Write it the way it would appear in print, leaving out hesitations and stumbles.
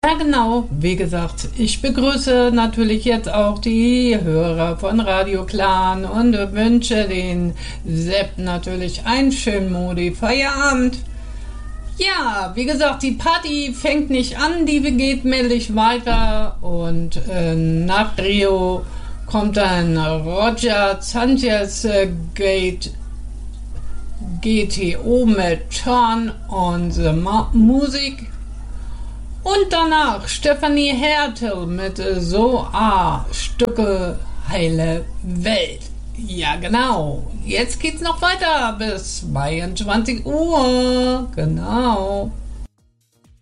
Ja, genau. Wie gesagt, ich begrüße natürlich jetzt auch die Hörer von Radio Clan und wünsche den Sepp natürlich einen schönen Modi Feierabend. Ja, wie gesagt, die Party fängt nicht an, die geht mäßig weiter und nach Rio kommt dann Roger Sanchez GTO mit Turn on the Music. Und danach Stefanie Hertel mit So Stücke heile Welt. Ja, genau. Jetzt geht's noch weiter bis 22 Uhr. Genau.